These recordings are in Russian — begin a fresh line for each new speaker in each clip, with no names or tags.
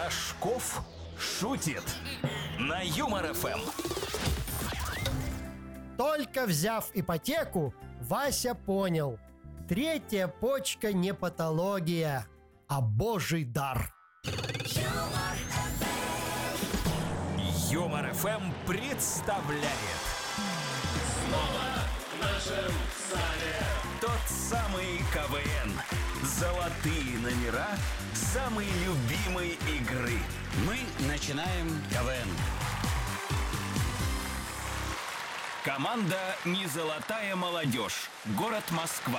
Рожков шутит на Юмор ФМ.
Только взяв ипотеку, Вася понял: третья почка не патология, а божий дар.
Юмор ФМ представляет
Снова в нашем зале
тот самый КВН. Золотые номера самой любимой игры.
Мы начинаем КВН.
Команда «Не золотая молодежь». Город Москва.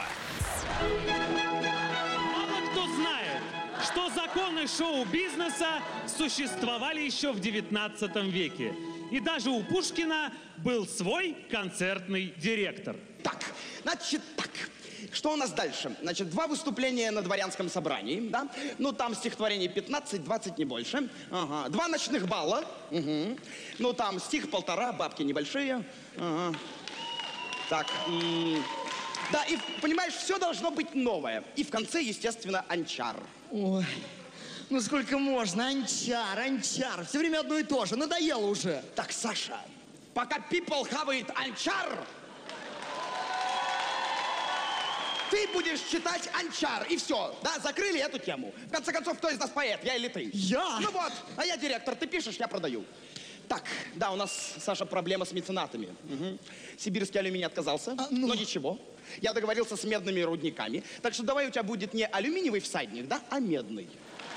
Мало кто знает, что законы шоу-бизнеса существовали еще в 19 веке. И даже у Пушкина был свой концертный директор.
Так, значит так. Что у нас дальше? Значит, 2 выступления на дворянском собрании, да? Ну, там стихотворений 15-20, не больше. Ага. 2 ночных балла. Угу. Ну, там стих 1,5, бабки небольшие. Ага. Так. Да, и, понимаешь, все должно быть новое. И в конце, естественно, анчар.
Ой, ну сколько можно? Анчар. Все время одно и то же. Надоело уже.
Так, Саша, пока people хавает анчар, ты будешь читать анчар, и все. Да, закрыли эту тему. В конце концов, кто из нас поэт, я или ты?
Я?
Ну вот, а я директор, ты пишешь, я продаю. Так, да, у нас, Саша, проблема с меценатами. Угу. Сибирский алюминий отказался, но ничего. Я договорился с медными рудниками. Так что давай у тебя будет не алюминиевый всадник, да, а медный.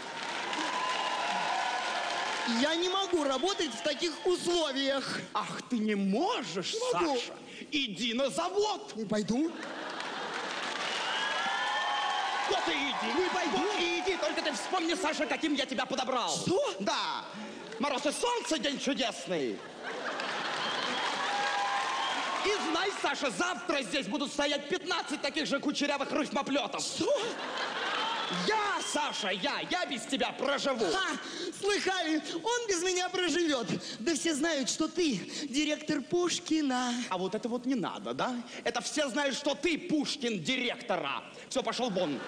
Я не могу работать в таких условиях.
Ах, ты не можешь,
Не могу.
Саша? Иди на завод.
Пойду.
Вот и иди.
Ну и пойду.
Вот и иди, только ты вспомни, Саша, каким я тебя подобрал.
Что?
Да. Мороз и солнце, день чудесный. И знай, Саша, завтра здесь будут стоять 15 таких же кучерявых рифмоплетов.
Что?
Я, Саша, я без тебя проживу.
Ха! Слыхали, он без меня проживет. Да все знают, что ты директор Пушкина.
А вот это вот не надо, да? Это все знают, что ты Пушкин директора. Все, пошел вон.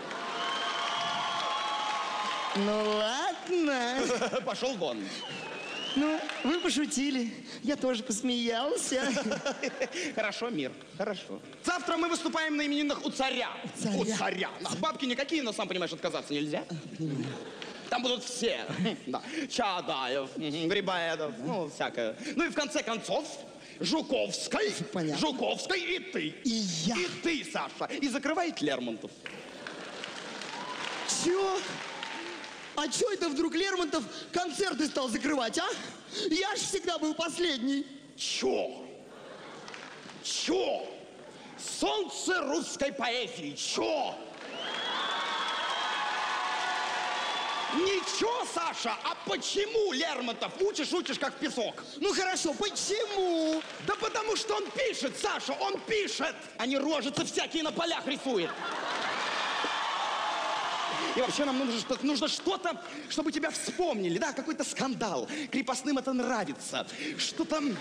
Ну ладно.
Пошел вон.
Ну, вы пошутили. Я тоже посмеялся.
Хорошо, мир, хорошо. Завтра мы выступаем на именинах у царя.
Царя.
У царя. Бабки никакие, но, сам понимаешь, отказаться нельзя. Там будут все. Да. Чадаев, Грибоедов, ну, всякое. Ну и в конце концов, Жуковской.
Понятно.
Жуковской и ты.
И я.
И ты, Саша. И закрывает Лермонтов.
Чё? А чё это вдруг Лермонтов концерты стал закрывать, а? Я ж всегда был последний.
Чё? Чё? Солнце русской поэзии. Чё? Ничего, Саша, а почему Лермонтов? Учишь, как в песок.
Ну хорошо, почему?
Да потому что он пишет, Саша, он пишет. А не рожицы всякие на полях рисует. И вообще нам нужно что-то, чтобы тебя вспомнили, да, какой-то скандал. Крепостным это нравится. Что там...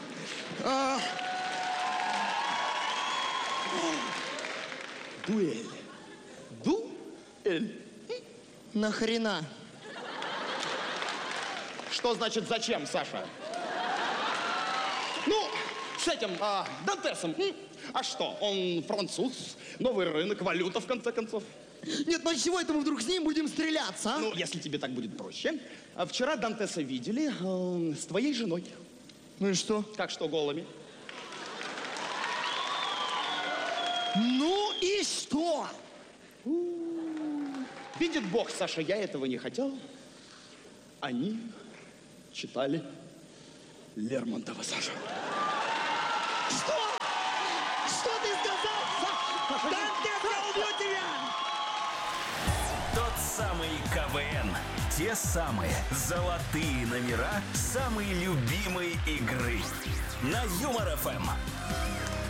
Дуэль. Дуэль.
Нахрена?
Что значит зачем, Саша? Ну, с этим Дантесом. А что, он француз, новый рынок, валюта, в конце концов.
Нет, ну с чего это мы вдруг с ним будем стреляться, а?
Ну, если тебе так будет проще. Вчера Дантеса видели с твоей женой.
Ну и что?
Как что, голыми?
Ну и что?
Видит Бог, Саша, я этого не хотел. Они читали Лермонтова, Саша.
Что? Что ты сказал? Дантес, я убью тебя!
Тот самый КВН. Те самые золотые номера самой любимой игры. На Юмор ФМ.